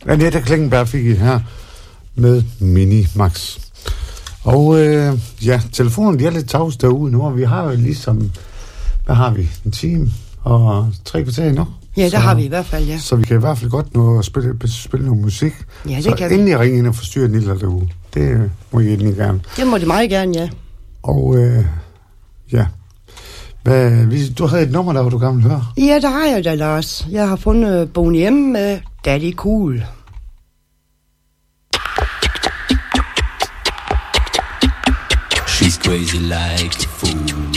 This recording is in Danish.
Annette Klingenberg fik I her med Minimax. Og telefonerne de er lidt tavs derude nu, og vi har jo ligesom, hvad har vi, en time og 3 kvarter nu? Ja, det har vi i hvert fald, ja. Så vi kan i hvert fald godt nå at spille noget musik. Ja, det så kan vi. endelig ringe ind og forstyrre Nilla derude. Det må I endelig gerne. Det må det meget gerne, ja. Og du havde et nummer, der var du gerne ville høre. Ja, der har jeg da, Lars. Jeg har fundet Boney M med Daddy Cool. She's crazy like a fool.